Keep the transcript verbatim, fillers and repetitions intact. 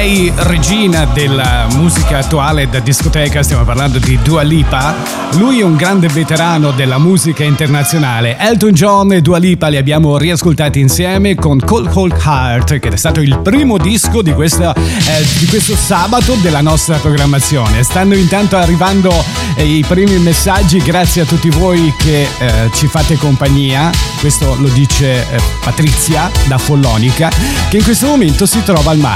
Lei, regina della musica attuale da discoteca, stiamo parlando di Dua Lipa. Lui è un grande veterano della musica internazionale. Elton John e Dua Lipa li abbiamo riascoltati insieme con Cold Cold Heart, che è stato il primo disco di, questa, eh, di questo sabato della nostra programmazione. Stanno intanto arrivando eh, i primi messaggi, grazie a tutti voi che eh, ci fate compagnia. Questo lo dice eh, Patrizia da Follonica, che in questo momento si trova al mare.